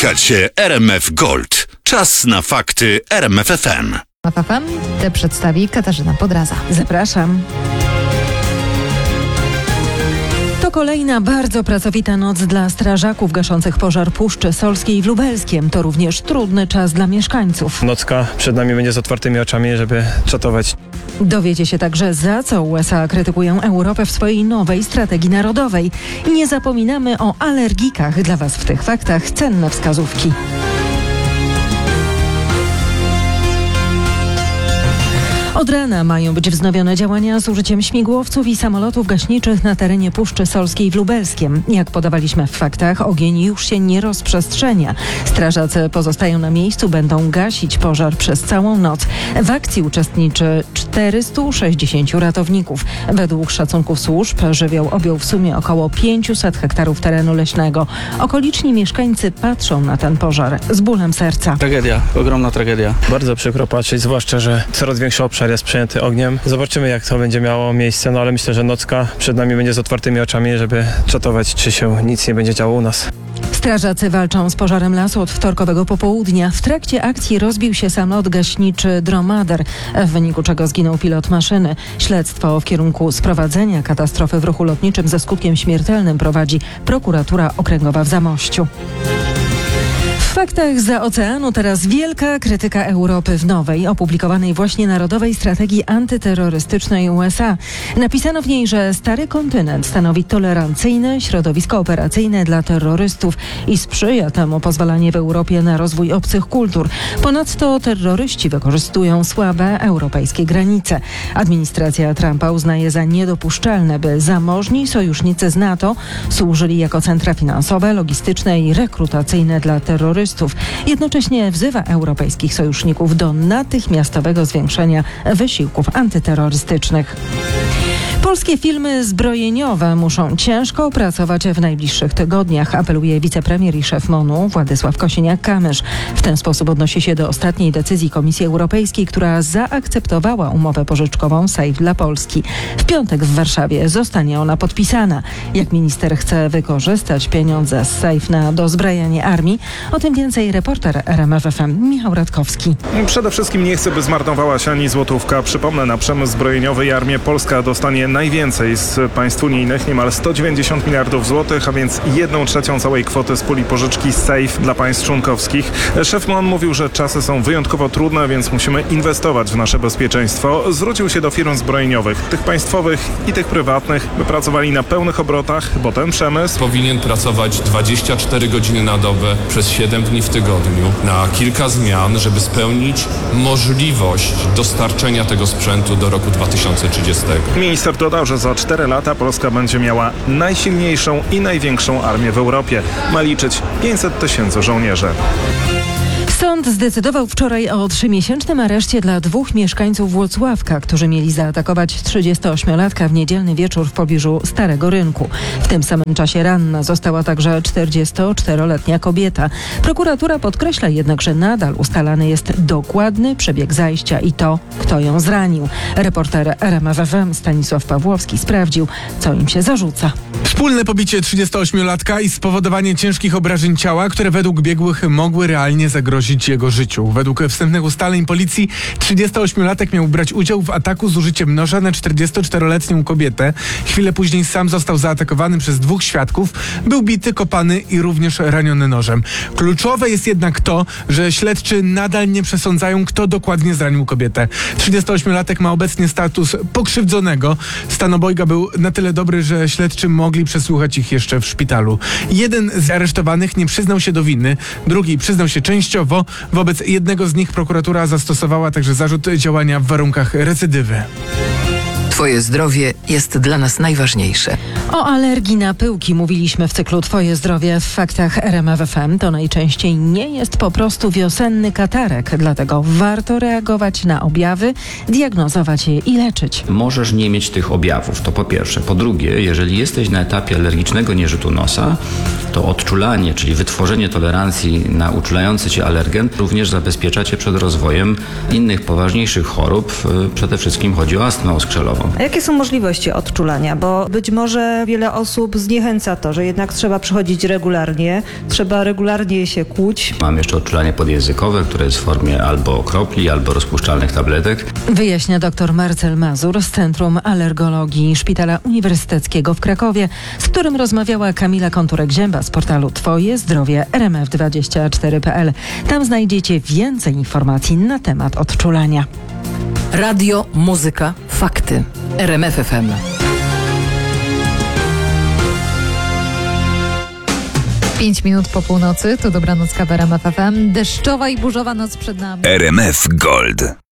Słuchacie RMF Gold. Czas na fakty RMF FM. FM te przedstawi Katarzyna Podraza. Zapraszam. To kolejna bardzo pracowita noc dla strażaków gaszących pożar Puszczy Solskiej w Lubelskiem. To również trudny czas dla mieszkańców. Nocka przed nami będzie z otwartymi oczami, żeby czatować. Dowiecie się także, za co USA krytykują Europę w swojej nowej strategii narodowej. I nie zapominamy o alergikach. Dla Was w tych faktach cenne wskazówki. Od rana mają być wznowione działania z użyciem śmigłowców i samolotów gaśniczych na terenie Puszczy Solskiej w Lubelskiem. Jak podawaliśmy w faktach, ogień już się nie rozprzestrzenia. Strażacy pozostają na miejscu, będą gasić pożar przez całą noc. W akcji uczestniczy 460 ratowników. Według szacunków służb żywioł objął w sumie około 500 hektarów terenu leśnego. Okoliczni mieszkańcy patrzą na ten pożar z bólem serca. Tragedia, ogromna tragedia. Bardzo przykro patrzeć, zwłaszcza, że coraz większy obszar jest przejęty ogniem. Zobaczymy, jak to będzie miało miejsce, ale myślę, że nocka przed nami będzie z otwartymi oczami, żeby czatować, czy się nic nie będzie działo u nas. Strażacy walczą z pożarem lasu od wtorkowego popołudnia. W trakcie akcji rozbił się samolot gaśniczy Dromader, w wyniku czego zginął pilot maszyny. Śledztwo w kierunku sprowadzenia katastrofy w ruchu lotniczym ze skutkiem śmiertelnym prowadzi prokuratura okręgowa w Zamościu. W faktach zza oceanu teraz wielka krytyka Europy w nowej, opublikowanej właśnie Narodowej Strategii Antyterrorystycznej USA. Napisano w niej, że stary kontynent stanowi tolerancyjne środowisko operacyjne dla terrorystów i sprzyja temu pozwalanie w Europie na rozwój obcych kultur. Ponadto terroryści wykorzystują słabe europejskie granice. Administracja Trumpa uznaje za niedopuszczalne, by zamożni sojusznicy z NATO służyli jako centra finansowe, logistyczne i rekrutacyjne dla terrorystów. Jednocześnie wzywa europejskich sojuszników do natychmiastowego zwiększenia wysiłków antyterrorystycznych. Polskie firmy zbrojeniowe muszą ciężko pracować w najbliższych tygodniach, apeluje wicepremier i szef MON-u Władysław Kosiniak-Kamysz. W ten sposób odnosi się do ostatniej decyzji Komisji Europejskiej, która zaakceptowała umowę pożyczkową SAFE dla Polski. W piątek w Warszawie zostanie ona podpisana. Jak minister chce wykorzystać pieniądze z SAFE na dozbrajanie armii? O tym więcej reporter RMF FM Michał Radkowski. Przede wszystkim nie chce, by zmarnowała się ani złotówka. Przypomnę, na przemysł zbrojeniowy i armię Polska dostanie najwięcej z państw unijnych, niemal 190 miliardów złotych, a więc 1/3 całej kwoty z puli pożyczki SAFE dla państw członkowskich. Szef MON mówił, że czasy są wyjątkowo trudne, więc musimy inwestować w nasze bezpieczeństwo. Zwrócił się do firm zbrojeniowych, tych państwowych i tych prywatnych, by pracowali na pełnych obrotach, bo ten przemysł powinien pracować 24 godziny na dobę przez 7 dni w tygodniu na kilka zmian, żeby spełnić możliwość dostarczenia tego sprzętu do roku 2030. Minister dodał, że za 4 lata Polska będzie miała najsilniejszą i największą armię w Europie. Ma liczyć 500 000 żołnierzy. Sąd zdecydował wczoraj o 3-miesięcznym areszcie dla 2 mieszkańców Włocławka, którzy mieli zaatakować 38-latka w niedzielny wieczór w pobliżu Starego Rynku. W tym samym czasie ranna została także 44-letnia kobieta. Prokuratura podkreśla jednak, że nadal ustalany jest dokładny przebieg zajścia i to, kto ją zranił. Reporter RMF FM Stanisław Pawłowski sprawdził, co im się zarzuca. Wspólne pobicie 38-latka i spowodowanie ciężkich obrażeń ciała, które według biegłych mogły realnie zagrozić jego życiu. Według wstępnych ustaleń policji 38-latek miał brać udział w ataku z użyciem noża na 44-letnią kobietę. Chwilę później sam został zaatakowany przez 2 świadków. Był bity, kopany i również raniony nożem. Kluczowe jest jednak to, że śledczy nadal nie przesądzają, kto dokładnie zranił kobietę. 38-latek ma obecnie status pokrzywdzonego. Stan obojga był na tyle dobry, że śledczy mogli przesłuchać ich jeszcze w szpitalu. Jeden z aresztowanych nie przyznał się do winy, drugi przyznał się częściowo. Wobec jednego z nich prokuratura zastosowała także zarzut działania w warunkach recydywy. Twoje zdrowie jest dla nas najważniejsze. O alergii na pyłki mówiliśmy w cyklu Twoje zdrowie w faktach RMF FM. To najczęściej nie jest po prostu wiosenny katarek, dlatego warto reagować na objawy, diagnozować je i leczyć. Możesz nie mieć tych objawów, to po pierwsze. Po drugie, jeżeli jesteś na etapie alergicznego nierzutu nosa, to odczulanie, czyli wytworzenie tolerancji na uczulający cię alergen również zabezpiecza cię przed rozwojem innych poważniejszych chorób. Przede wszystkim chodzi o astmę oskrzelową. chorobą. A jakie są możliwości odczulania? Bo być może wiele osób zniechęca to, że jednak trzeba przychodzić regularnie, trzeba regularnie się kłuć. Mam jeszcze odczulanie podjęzykowe, które jest w formie albo kropli, albo rozpuszczalnych tabletek. Wyjaśnia dr Marcel Mazur z Centrum Alergologii Szpitala Uniwersyteckiego w Krakowie, z którym rozmawiała Kamila Konturek-Zięba z portalu Twoje Zdrowie RMF24.pl. Tam znajdziecie więcej informacji na temat odczulania. Radio, muzyka, fakty. RMF FM. 5 minut po północy to dobranocka w RMF FM. Deszczowa i burzowa noc przed nami. RMF Gold.